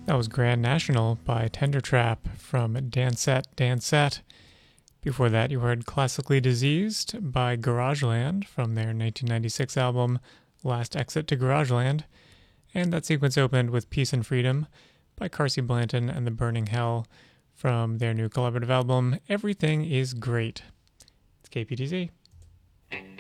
That was Grand National by Tender Trap from Dansette Dansette. Before that, you heard Classically Diseased by Garageland from their 1996 album Last Exit to Garageland. And that sequence opened with Peace and Freedom by Carsey Blanton and the Burning Hell from their new collaborative album Everything is Great. It's KPTZ.